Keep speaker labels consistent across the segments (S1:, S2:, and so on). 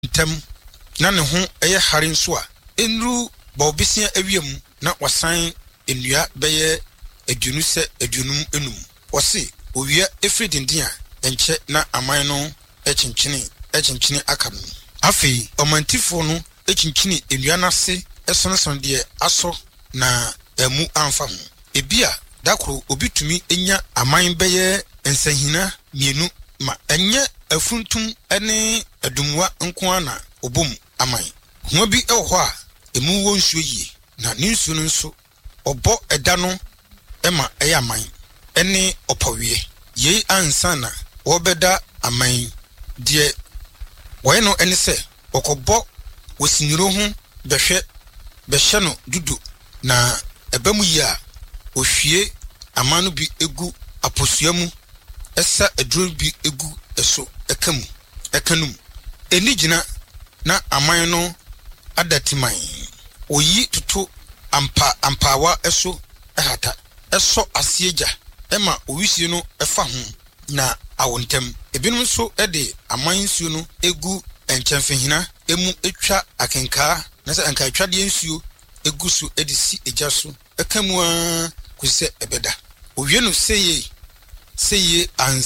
S1: ntem na ne ho eye hare nso a enru bawbisia awiem na wasan enua beye adunu se adunum enum wose owia efridindin a enche na aman no echinchini akam afi omantifo no echinchini enua nase esonoson de aso na emu amfa ho ebia dakro obitumi enya aman beye ensahina mienu ma enye afuntum ene adumwa nko ana obom aman ho bi ewo a emu wo nsuo yi na ne nsuo no nso obo eda no ema eya aman ene opawie ye ansana wobeda aman de woye no ene se okobo wosiniro ho behwe no dudu na ebamu yi a ohwie amanu bi egu aposuamu esa eduro bi egu eso ekanum enigina na aman no adatiman oyi tutu ampawa eso ehata eso asieja ema owisie no efa ho na awontem ebinum so ede aman nsuo no egu enchemfehina emu etwa akenka na se anka etwa de nsuo egu so ede si eja so ekamu a kuse ebeda owie no seye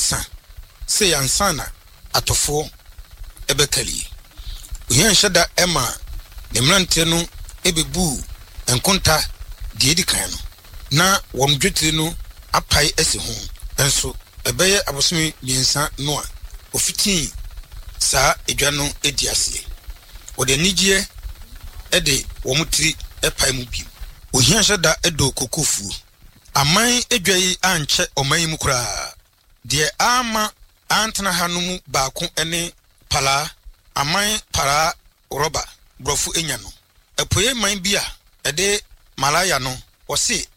S1: ansa na atofo ebekali oyan shada ema demrante no ebebu enkonta de edikan no na womdwetire no apai ese ho enso ebeye abosome biensa no a ofitin saa edwa no ediase wode nigye ede womutiri epai mu bi oyan shada edo kokofu aman edwayi anche oman mu kura de ama antena hanumu baako ene pala aman para roba brofu enya no epoye man bia ede malaya no wose